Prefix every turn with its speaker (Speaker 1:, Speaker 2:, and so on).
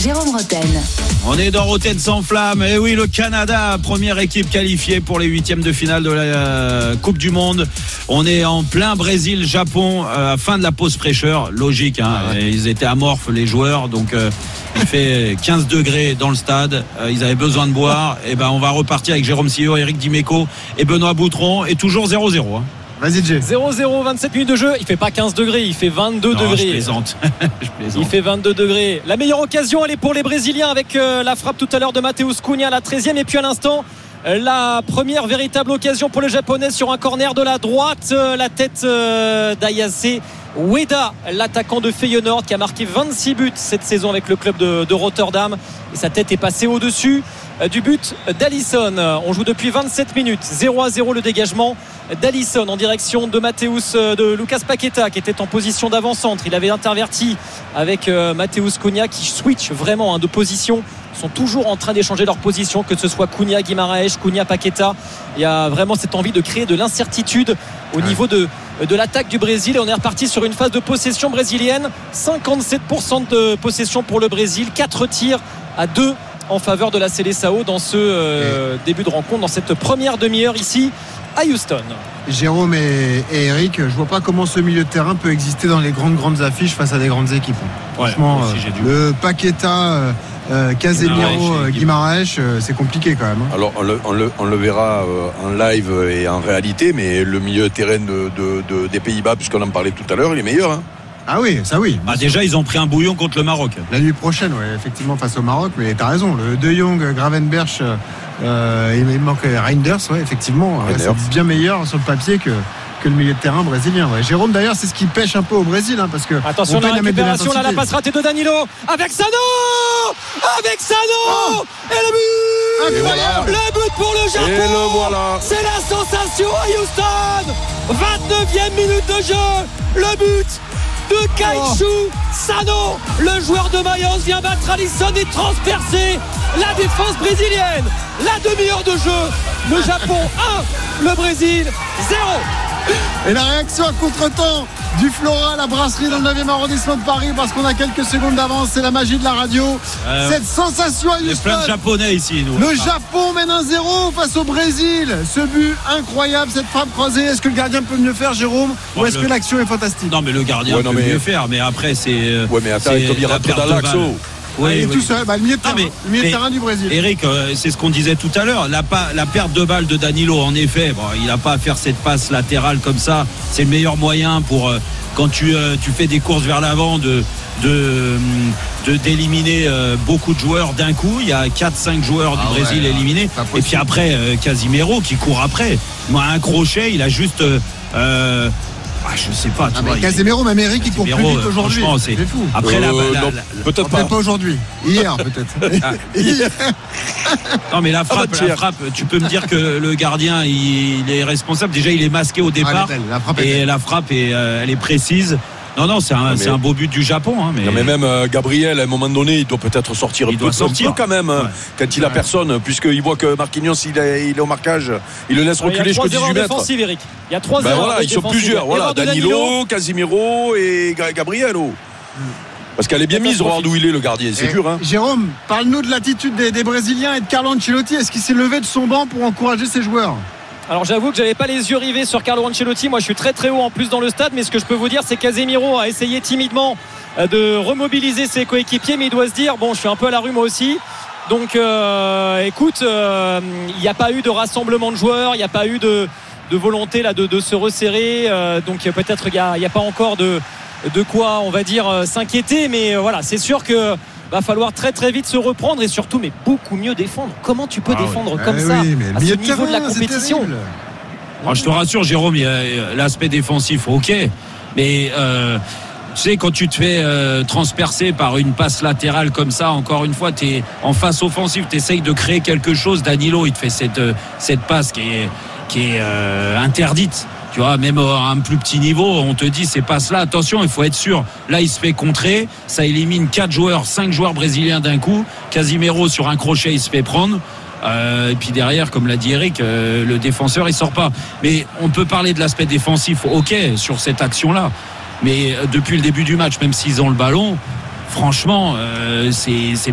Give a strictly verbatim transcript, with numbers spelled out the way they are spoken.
Speaker 1: Jérôme Rotten.
Speaker 2: On est dans Rotten sans flamme. Et oui, le Canada, première équipe qualifiée pour les huitièmes de finale de la euh, Coupe du Monde. On est en plein Brésil-Japon, euh, fin de la pause fraîcheur. Logique, hein. Ah ouais. Ils étaient amorphes, les joueurs. Donc, euh, il fait quinze degrés dans le stade. Euh, ils avaient besoin de boire. Et ben, on va repartir avec Jérôme Sillot, Eric Dimeco et Benoît Boutron. Et toujours zéro zéro. Hein.
Speaker 3: Vas-y, Jay.
Speaker 4: zéro zéro, vingt-sept minutes de jeu. Il fait pas quinze degrés, il fait vingt-deux
Speaker 2: non,
Speaker 4: degrés.
Speaker 2: Je plaisante. je plaisante.
Speaker 4: Il fait vingt-deux degrés. La meilleure occasion, elle est pour les Brésiliens avec euh, la frappe tout à l'heure de Matheus Cunha à la treizième. Et puis à l'instant, euh, la première véritable occasion pour les Japonais sur un corner de la droite. Euh, la tête euh, d'Ayase Ueda, l'attaquant de Feyenoord qui a marqué vingt-six buts cette saison avec le club de, de Rotterdam. Et sa tête est passée au-dessus euh, du but d'Alisson. On joue depuis vingt-sept minutes. zéro à zéro le dégagement d'Alisson en direction de Matheus, de Lucas Paqueta qui était en position d'avant-centre. Il avait interverti avec euh, Matheus Cunha qui switch vraiment hein, de position. Ils sont toujours en train d'échanger leur position, que ce soit Cunha, Guimaraes, Cunha, Paqueta. Il y a vraiment cette envie de créer de l'incertitude au ouais. niveau de, de l'attaque du Brésil. Et on est reparti sur une phase de possession brésilienne. cinquante-sept pour cent de possession pour le Brésil. quatre tirs à deux en faveur de la Seleção dans ce euh, début de rencontre, dans cette première demi-heure ici à Houston.
Speaker 3: Jérôme et, et Eric, je vois pas comment ce milieu de terrain peut exister dans les grandes grandes affiches face à des grandes équipes.
Speaker 2: Ouais,
Speaker 3: Franchement,
Speaker 2: aussi,
Speaker 3: euh, le Paqueta, euh, Casemiro, euh, Guimaraes, euh, c'est compliqué quand même. Hein.
Speaker 5: Alors on le, on le, on le verra euh, en live et en réalité, mais le milieu de terrain de, de, de, des Pays-Bas, puisqu'on en parlait tout à l'heure, il est meilleur. Hein.
Speaker 3: Ah oui, ça oui.
Speaker 2: Bah déjà, ils ont pris un bouillon contre le Maroc.
Speaker 3: La nuit prochaine, ouais, effectivement, face au Maroc. Mais t'as raison, le De Jong, Gravenberch, euh, il manque Reinders, ouais, effectivement. Ouais, c'est bien meilleur sur le papier que, que le milieu de terrain brésilien. Ouais. Jérôme, d'ailleurs, c'est ce qui pêche un peu au Brésil. Hein, parce que
Speaker 4: attention, la récupération, là, la passe ratée de Danilo avec Sano Avec Sano oh et le but
Speaker 5: Incroyable.
Speaker 4: Le but pour le Japon.
Speaker 5: Et le voilà.
Speaker 4: C'est la sensation à Houston. vingt-neuvième minute de jeu. Le but de Kaichu oh. Sano, le joueur de Mayence vient battre Alisson et transpercer la défense brésilienne. La demi-heure de jeu, le Japon un, le Brésil zéro.
Speaker 3: Et la réaction à contre-temps du Flora, la brasserie dans le neuvième arrondissement de Paris, parce qu'on a quelques secondes d'avance, c'est la magie de la radio. Euh, Cette sensation à Houston.
Speaker 2: Il y a plein de Japonais ici. Nous.
Speaker 3: Le Japon mène un zéro face au Brésil. Ce but incroyable, cette frappe croisée. Est-ce que le gardien peut mieux faire, Jérôme, bon, ou est-ce le... que l'action est fantastique?
Speaker 2: Non, mais le gardien
Speaker 5: ouais,
Speaker 2: peut
Speaker 5: mais...
Speaker 2: mieux faire, mais après c'est.
Speaker 5: Ouais, mais attends, il faut bien rentrer dans l'axe.
Speaker 3: Oui, ah, il est oui. tout seul, bah, le milieu de terrain, ah, mais, terrain du Brésil.
Speaker 2: Eric, euh, c'est ce qu'on disait tout à l'heure. La, la perte de balle de Danilo, en effet, bon, il n'a pas à faire cette passe latérale comme ça. C'est le meilleur moyen pour euh, quand tu, euh, tu fais des courses vers l'avant de, de, de d'éliminer euh, beaucoup de joueurs d'un coup. Il y a quatre cinq joueurs du ah, Brésil ouais, éliminés. Et puis après, euh, Casemiro qui court après. Moi, un crochet, il a juste. Euh, Ah, je sais pas. Tu
Speaker 3: ah,
Speaker 2: vois,
Speaker 3: Casemiro, même Eric, il court plus vite aujourd'hui.
Speaker 2: C'est,
Speaker 3: c'est fou.
Speaker 2: Après,
Speaker 5: euh,
Speaker 2: la, la,
Speaker 5: non,
Speaker 2: la,
Speaker 5: peut-être
Speaker 3: pas.
Speaker 5: pas.
Speaker 3: pas aujourd'hui. Hier, peut-être.
Speaker 2: Ah. Hier. Non, mais la frappe, la frappe, tu peux me dire que le gardien, il, il est responsable. Déjà, il est masqué au départ. Ah, la frappe et la frappe, est, euh, elle est précise. Non, non, c'est un, non, c'est un beau but du Japon. Hein, mais...
Speaker 5: Non, mais même euh, Gabriel, à un moment donné, il doit peut-être sortir
Speaker 2: il
Speaker 5: un
Speaker 2: doit
Speaker 5: peu,
Speaker 2: sortir.
Speaker 5: Un peu quand même, ouais. Quand il a ouais. personne, puisqu'il voit que Marquinhos, il est, il est au marquage, il le laisse reculer jusqu'au dix-huit mètres.
Speaker 4: Eric. Il y a trois
Speaker 5: ben
Speaker 4: erreurs
Speaker 5: voilà, ils sont plusieurs. Voilà, Danilo, Danilo, Casemiro et Gabriel. Oh. Parce qu'elle est bien mise, regarde où il est, le gardien. C'est dur. Hein.
Speaker 3: Jérôme, parle-nous de l'attitude des, des Brésiliens et de Carlo Ancelotti. Est-ce qu'il s'est levé de son banc pour encourager ses joueurs?
Speaker 4: Alors j'avoue que j'avais pas les yeux rivés sur Carlo Ancelotti. Moi je suis très très haut en plus dans le stade, mais ce que je peux vous dire c'est que Casemiro a essayé timidement de remobiliser ses coéquipiers, mais il doit se dire bon, je suis un peu à la rue moi aussi. Donc euh, écoute, il euh, n'y a pas eu de rassemblement de joueurs, il n'y a pas eu de, de volonté là de, de se resserrer. Euh, donc peut-être il n'y a, a pas encore de, de quoi on va dire s'inquiéter, mais euh, voilà, c'est sûr que va falloir très très vite se reprendre et surtout mais beaucoup mieux défendre. Comment tu peux ah défendre oui. comme eh ça oui, à ce niveau terrain, de la compétition?
Speaker 2: Alors, je te rassure Jérôme, il y a l'aspect défensif, ok, mais euh, tu sais quand tu te fais euh, transpercer par une passe latérale comme ça, encore une fois tu es en face offensive, tu essayes de créer quelque chose. Danilo il te fait cette, cette passe qui est, qui est euh, interdite. Tu vois, même à un plus petit niveau, on te dit c'est pas cela. Attention, il faut être sûr. Là, il se fait contrer. Ça élimine quatre joueurs, cinq joueurs brésiliens d'un coup. Casemiro sur un crochet, il se fait prendre. Euh, et puis derrière, comme l'a dit Eric, euh, le défenseur, il sort pas. Mais on peut parler de l'aspect défensif, ok, sur cette action-là. Mais euh, depuis le début du match, même s'ils ont le ballon, franchement, euh, c'est, c'est